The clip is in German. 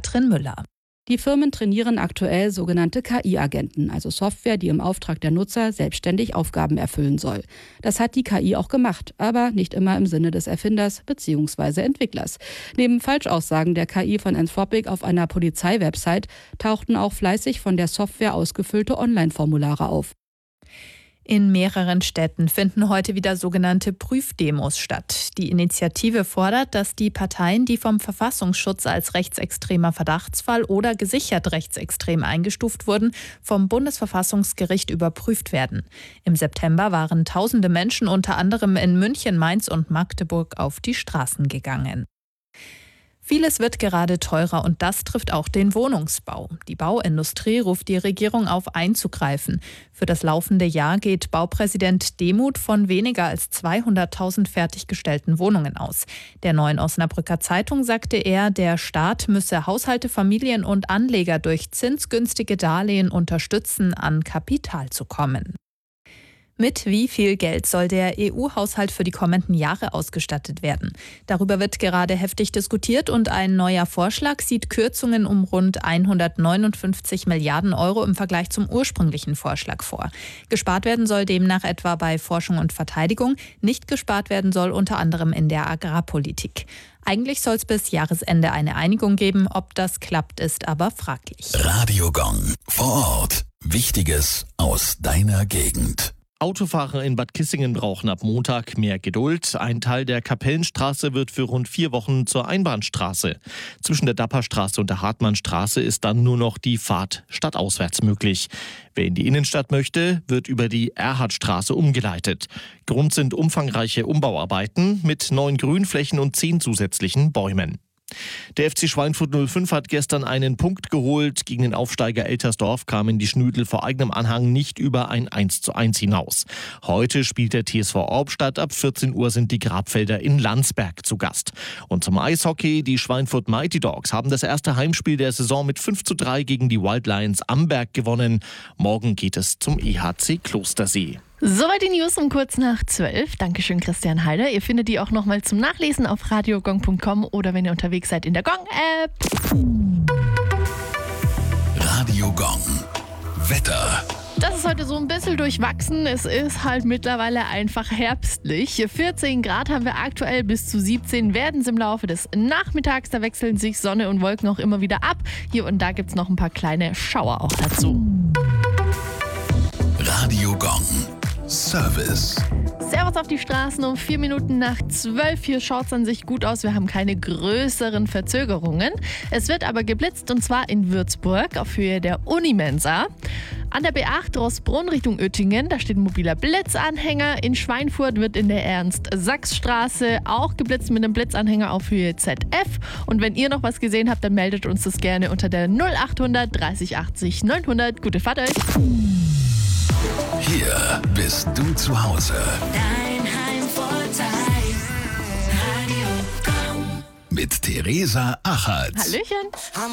Katrin Müller. Die Firmen trainieren aktuell sogenannte KI-Agenten, also Software, die im Auftrag der Nutzer selbstständig Aufgaben erfüllen soll. Das hat die KI auch gemacht, aber nicht immer im Sinne des Erfinders bzw. Entwicklers. Neben Falschaussagen der KI von Anthropic auf einer Polizeiwebsite tauchten auch fleißig von der Software ausgefüllte Online-Formulare auf. In mehreren Städten finden heute wieder sogenannte Prüfdemos statt. Die Initiative fordert, dass die Parteien, die vom Verfassungsschutz als rechtsextremer Verdachtsfall oder gesichert rechtsextrem eingestuft wurden, vom Bundesverfassungsgericht überprüft werden. Im September waren tausende Menschen unter anderem in München, Mainz und Magdeburg auf die Straßen gegangen. Vieles wird gerade teurer und das trifft auch den Wohnungsbau. Die Bauindustrie ruft die Regierung auf, einzugreifen. Für das laufende Jahr geht Baupräsident Demuth von weniger als 200.000 fertiggestellten Wohnungen aus. Der Neuen Osnabrücker Zeitung sagte er, der Staat müsse Haushalte, Familien und Anleger durch zinsgünstige Darlehen unterstützen, an Kapital zu kommen. Mit wie viel Geld soll der EU-Haushalt für die kommenden Jahre ausgestattet werden? Darüber wird gerade heftig diskutiert und ein neuer Vorschlag sieht Kürzungen um rund 159 Milliarden Euro im Vergleich zum ursprünglichen Vorschlag vor. Gespart werden soll demnach etwa bei Forschung und Verteidigung, nicht gespart werden soll unter anderem in der Agrarpolitik. Eigentlich soll es bis Jahresende eine Einigung geben, ob das klappt, ist aber fraglich. Radio Gong vor Ort. Wichtiges aus deiner Gegend. Autofahrer in Bad Kissingen brauchen ab Montag mehr Geduld. Ein Teil der Kapellenstraße wird für rund 4 Wochen zur Einbahnstraße. Zwischen der Dapperstraße und der Hartmannstraße ist dann nur noch die Fahrt stadtauswärts möglich. Wer in die Innenstadt möchte, wird über die Erhardstraße umgeleitet. Grund sind umfangreiche Umbauarbeiten mit 9 Grünflächen und 10 zusätzlichen Bäumen. Der FC Schweinfurt 05 hat gestern einen Punkt geholt. Gegen den Aufsteiger Eltersdorf kamen die Schnüdel vor eigenem Anhang nicht über ein 1:1 hinaus. Heute spielt der TSV Aubstadt. Ab 14 Uhr sind die Grabfelder in Landsberg zu Gast. Und zum Eishockey, die Schweinfurt Mighty Dogs haben das erste Heimspiel der Saison mit 5:3 gegen die Wild Lions Amberg gewonnen. Morgen geht es zum EHC Klostersee. Soweit die News um kurz nach 12. Dankeschön, Christian Heider. Ihr findet die auch nochmal zum Nachlesen auf radiogong.com oder wenn ihr unterwegs seid in der Gong-App. Radio Gong. Wetter. Das ist heute so ein bisschen durchwachsen. Es ist halt mittlerweile einfach herbstlich. 14 Grad haben wir aktuell, bis zu 17 werden es im Laufe des Nachmittags. Da wechseln sich Sonne und Wolken auch immer wieder ab. Hier und da gibt es noch ein paar kleine Schauer auch dazu. Radio Gong. Service. Servus auf die Straßen um 4 Minuten nach 12. Hier schaut es an sich gut aus. Wir haben keine größeren Verzögerungen. Es wird aber geblitzt und zwar in Würzburg auf Höhe der Unimensa. An der B8 Rossbrunn Richtung Oettingen, da steht ein mobiler Blitzanhänger. In Schweinfurt wird in der Ernst-Sachs-Straße auch geblitzt mit einem Blitzanhänger auf Höhe ZF. Und wenn ihr noch was gesehen habt, dann meldet uns das gerne unter der 0800 30 80 900. Gute Fahrt euch! Hier bist du zu Hause. Dein Heimvorteil. Radio Gong. Mit Theresa Achatz. Hallöchen!